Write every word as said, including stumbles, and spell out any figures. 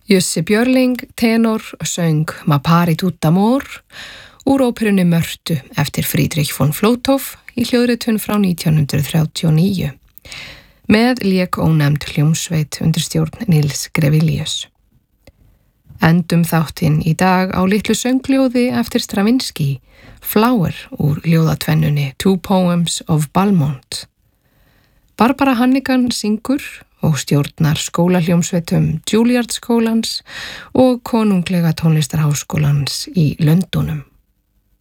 Jussi Björling, tenor, söng Ma pari tutta amor úr óperunni Mörtu eftir Friedrich von Flotow í hljóðritun frá nítján hundrað þrjátíu og níu. Með lék ónefnd hljómsveit undir stjórn Nils Grevilius. Endum þáttinn í dag á litlu söngljóði eftir Stravinsky, Flower úr ljóðatvennunni Two Poems of Balmont. Barbara Hannigan syngur og stjórnar skólahljómsveitum Juilliard skólans og konunglega tónlistarháskólans í Lundúnum.